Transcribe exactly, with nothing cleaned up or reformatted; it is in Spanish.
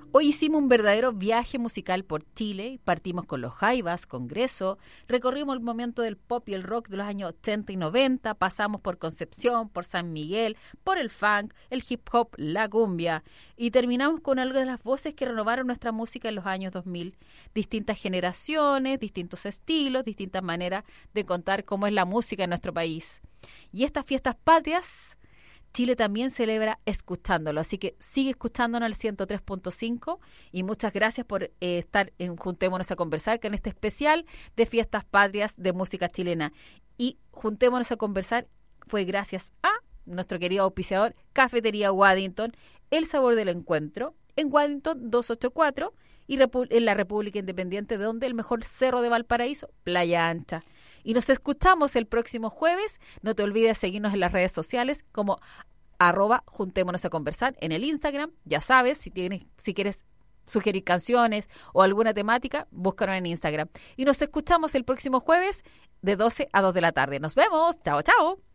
Hoy hicimos un verdadero viaje musical por Chile, partimos con los Jaivas, Congreso, recorrimos el momento del pop y el rock de los años ochenta y noventa, pasamos por Concepción, por San Miguel, por el funk, el hip hop, la cumbia, y terminamos con algo de las voces que renovaron nuestra música en los años dos mil. Distintas generaciones, distintos estilos, distintas maneras de contar cómo es la música en nuestro país. Y estas fiestas patrias, Chile también celebra escuchándolo, así que sigue escuchándonos al ciento tres punto cinco y muchas gracias por eh, estar en Juntémonos a Conversar con este especial de fiestas patrias de música chilena. Y Juntémonos a Conversar fue gracias a nuestro querido auspiciador Cafetería Waddington, el sabor del encuentro, en Waddington doscientos ochenta y cuatro y Repu- en la República Independiente, de donde el mejor cerro de Valparaíso, Playa Ancha. Y nos escuchamos el próximo jueves. No te olvides seguirnos en las redes sociales como arroba Juntémonos a Conversar en el Instagram. Ya sabes, si tienes, si quieres sugerir canciones o alguna temática, búscanos en Instagram. Y nos escuchamos el próximo jueves de doce a dos de la tarde. Nos vemos. Chao, chao.